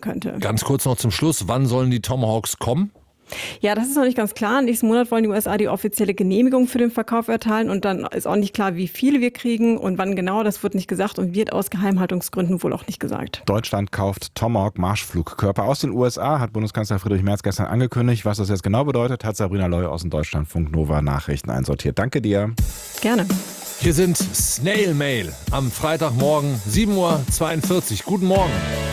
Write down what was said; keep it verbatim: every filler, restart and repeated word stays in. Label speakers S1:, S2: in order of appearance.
S1: könnte.
S2: Ganz kurz noch zum Schluss, wann sollen die Tomahawks kommen?
S1: Ja, das ist noch nicht ganz klar. Nächsten Monat wollen die U S A die offizielle Genehmigung für den Verkauf erteilen und dann ist auch nicht klar, wie viele wir kriegen und wann genau, das wird nicht gesagt und wird aus Geheimhaltungsgründen wohl auch nicht gesagt.
S3: Deutschland kauft Tomahawk-Marschflugkörper aus den U S A, hat Bundeskanzler Friedrich Merz gestern angekündigt. Was das jetzt genau bedeutet, hat Sabrina Loy aus dem Deutschlandfunk Nova Nachrichten einsortiert. Danke dir.
S1: Gerne.
S2: Hier sind Snail Mail am Freitagmorgen sieben Uhr zweiundvierzig. Guten Morgen.